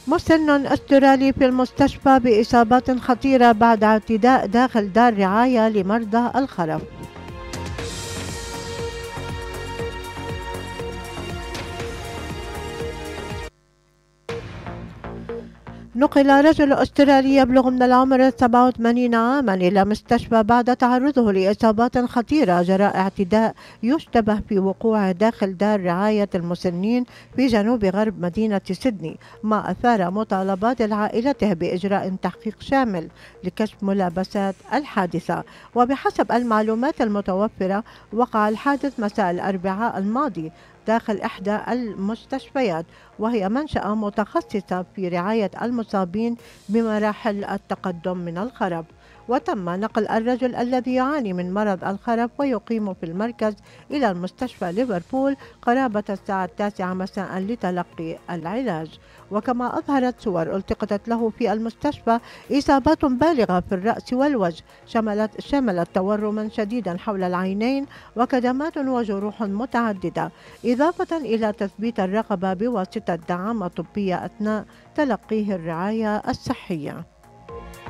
مسن استرالي في المستشفى بإصابات خطيرة بعد اعتداء داخل دار رعاية لمرضى الخرف. نقل رجل أسترالي يبلغ من العمر 87 عاما إلى مستشفى بعد تعرضه لإصابات خطيرة جراء اعتداء يشتبه في وقوعه داخل دار رعاية المسنين في جنوب غرب مدينة سيدني، ما أثار مطالبات عائلته بإجراء تحقيق شامل لكشف ملابسات الحادثة. وبحسب المعلومات المتوفرة، وقع الحادث مساء الأربعاء الماضي داخل إحدى المستشفيات، وهي منشأة متخصصة في رعاية المصابين بمراحل التقدم من الخرف. وتم نقل الرجل الذي يعاني من مرض الخرف ويقيم في المركز إلى المستشفى ليفربول قرابة الساعة 9 مساء لتلقي العلاج. وكما أظهرت صور التقطت له في المستشفى إصابات بالغة في الرأس والوجه، شملت تورما شديدا حول العينين وكدمات وجروح متعددة، إضافة إلى تثبيت الرقبة بواسطة دعامة طبية أثناء تلقيه الرعاية الصحية.